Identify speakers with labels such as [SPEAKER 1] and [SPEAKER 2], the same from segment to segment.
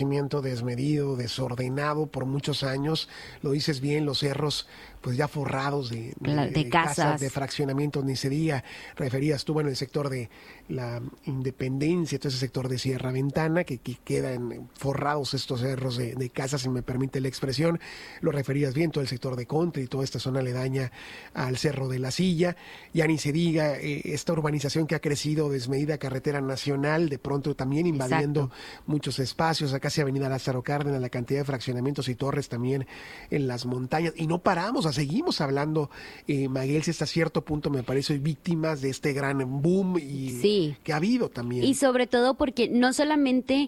[SPEAKER 1] Desmedido, desordenado por muchos años. Lo dices bien, los cerros pues ya forrados de casas, de fraccionamientos, ni se diga. Referías tú, bueno, el sector de la Independencia, todo ese sector de Sierra Ventana, que quedan forrados estos cerros de casas, si me permite la expresión. Lo referías bien, todo el sector de Country, toda esta zona aledaña al Cerro de la Silla. Ya ni se diga esta urbanización que ha crecido desmedida, carretera nacional, de pronto también invadiendo muchos espacios, acá hacia Avenida Lázaro Cárdenas, la cantidad de fraccionamientos y torres también en las montañas. Y no paramos, seguimos hablando, Maguel, si hasta cierto punto me parece víctimas de este gran boom y que ha habido también.
[SPEAKER 2] Y sobre todo porque no solamente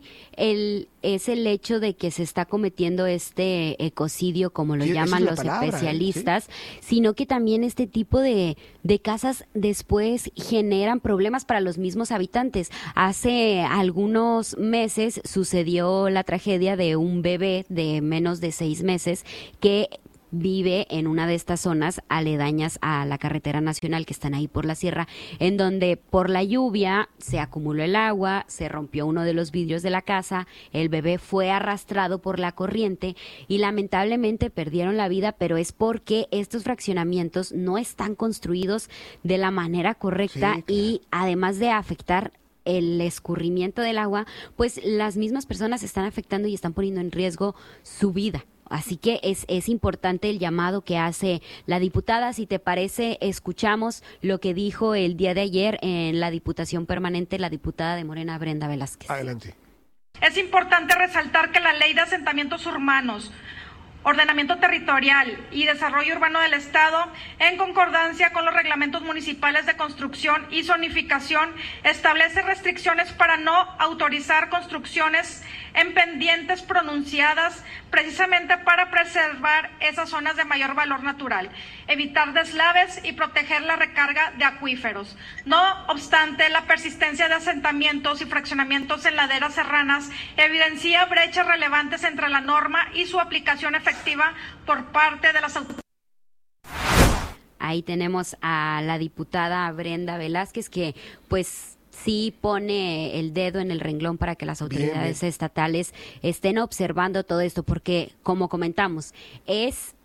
[SPEAKER 2] es el hecho de que se está cometiendo este ecocidio, como lo llaman los especialistas, sino que también este tipo de casas después generan problemas para los mismos habitantes. Hace algunos meses sucedió la tragedia de un bebé de menos de 6 meses que vive en una de estas zonas aledañas a la carretera nacional que están ahí por la sierra, en donde por la lluvia se acumuló el agua, se rompió uno de los vidrios de la casa, el bebé fue arrastrado por la corriente y lamentablemente perdieron la vida, pero es porque estos fraccionamientos no están construidos de la manera correcta y además de afectar el escurrimiento del agua, pues las mismas personas están afectando y están poniendo en riesgo su vida. Así que es importante el llamado que hace la diputada. Si te parece, escuchamos lo que dijo el día de ayer en la Diputación Permanente la diputada de Morena, Brenda Velázquez.
[SPEAKER 1] Adelante.
[SPEAKER 3] Es importante resaltar que la Ley de Asentamientos Urbanos, Ordenamiento Territorial y Desarrollo Urbano del Estado, en concordancia con los reglamentos municipales de construcción y zonificación, establece restricciones para no autorizar construcciones en pendientes pronunciadas, precisamente para preservar esas zonas de mayor valor natural, evitar deslaves y proteger la recarga de acuíferos. No obstante, la persistencia de asentamientos y fraccionamientos en laderas serranas evidencia brechas relevantes entre la norma y su aplicación efectiva por parte de las autoridades.
[SPEAKER 2] Ahí tenemos a la diputada Brenda Velázquez, que pues sí pone el dedo en el renglón para que las autoridades estatales estén observando todo esto, porque como comentamos, es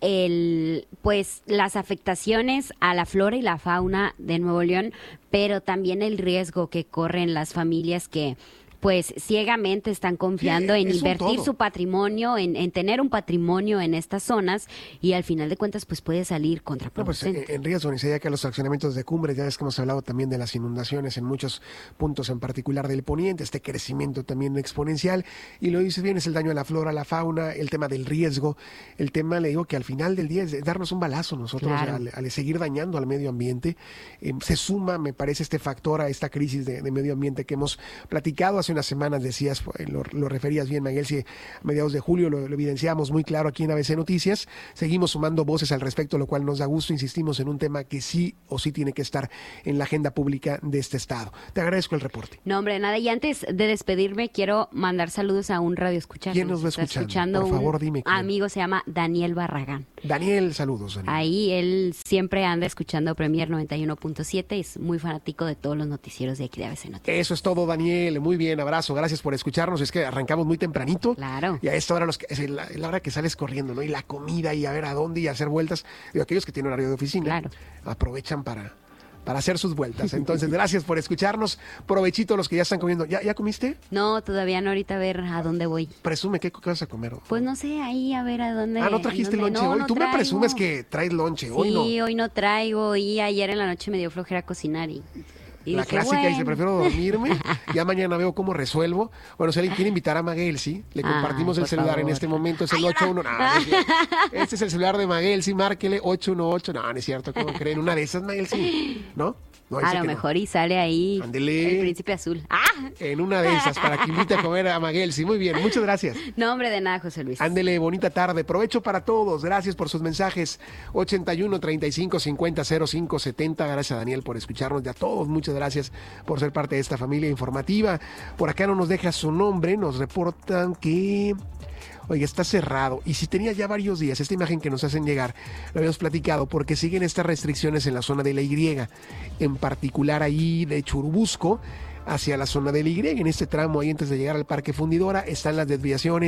[SPEAKER 2] pues las afectaciones a la flora y la fauna de Nuevo León, pero también el riesgo que corren las familias que pues ciegamente están confiando en invertir su patrimonio, en tener un patrimonio en estas zonas y al final de cuentas pues puede salir contraproducente.
[SPEAKER 1] No, pues en riesgo, ni se diga que los accionamientos de cumbres, ya ves que hemos hablado también de las inundaciones en muchos puntos, en particular del poniente, este crecimiento también exponencial, y lo dices bien, es el daño a la flora, a la fauna, el tema del riesgo, el tema, le digo que al final del día es darnos un balazo nosotros al seguir dañando al medio ambiente. Se suma, me parece, este factor a esta crisis de medio ambiente que hemos platicado hace unas semanas, decías, lo referías bien, Maguel, si a mediados de julio lo evidenciamos muy claro aquí en ABC Noticias. Seguimos sumando voces al respecto, lo cual nos da gusto. Insistimos en un tema que sí o sí tiene que estar en la agenda pública de este estado. Te agradezco el reporte.
[SPEAKER 2] No, hombre, nada. Y antes de despedirme, quiero mandar saludos a un radioescuchante.
[SPEAKER 1] ¿Quién nos va escuchando? Por favor, dime quién.
[SPEAKER 2] Amigo, se llama Daniel Barragán.
[SPEAKER 1] Daniel, saludos, Daniel.
[SPEAKER 2] Ahí él siempre anda escuchando Premier 91.7, es muy fanático de todos los noticieros de aquí de ABC Noticias.
[SPEAKER 1] Eso es todo, Daniel. Muy bien, abrazo. Gracias por escucharnos. Es que arrancamos muy tempranito.
[SPEAKER 2] Claro.
[SPEAKER 1] Y a esta hora es la hora que sales corriendo, ¿no? Y la comida y a ver a dónde y hacer vueltas. Digo, aquellos que tienen horario de oficina aprovechan para hacer sus vueltas. Entonces, gracias por escucharnos. Provechito los que ya están comiendo. ¿Ya comiste?
[SPEAKER 2] No, todavía no. Ahorita a ver a dónde voy.
[SPEAKER 1] Presume, ¿qué vas a comer?
[SPEAKER 2] Pues no sé, ahí a ver a dónde.
[SPEAKER 1] ¿No trajiste lonche hoy? Tú me presumes que traes lonche. Hoy no.
[SPEAKER 2] Sí, hoy no traigo. Y ayer en la noche me dio flojera cocinar y
[SPEAKER 1] la
[SPEAKER 2] dije,
[SPEAKER 1] clásica,
[SPEAKER 2] bueno.
[SPEAKER 1] dice, prefiero dormirme, ya mañana veo cómo resuelvo. Bueno, si alguien quiere invitar a Maguel, sí, le compartimos el celular, favor. En este momento es el 81, este es el celular de Maguel, sí, márquele 818, no es cierto, ¿cómo creen? Una de esas, Maguel, sí, ¿no?
[SPEAKER 2] A lo mejor no. Y sale ahí
[SPEAKER 1] Ándele.
[SPEAKER 2] El príncipe azul.
[SPEAKER 1] En una de esas, para que invite a comer a Maguel. Sí, muy bien, muchas gracias.
[SPEAKER 2] No, hombre, de nada, José Luis.
[SPEAKER 1] Ándele, bonita tarde. Provecho para todos. Gracias por sus mensajes. 81 35 50 05 70. Gracias a Daniel por escucharnos. Y a todos, muchas gracias por ser parte de esta familia informativa. Por acá no nos deja su nombre. Nos reportan que... Oye, está cerrado. Y si tenía ya varios días, esta imagen que nos hacen llegar, lo habíamos platicado, porque siguen estas restricciones en la zona de la Y, en particular ahí de Churubusco, hacia la zona del Y. En este tramo, ahí antes de llegar al Parque Fundidora, están las desviaciones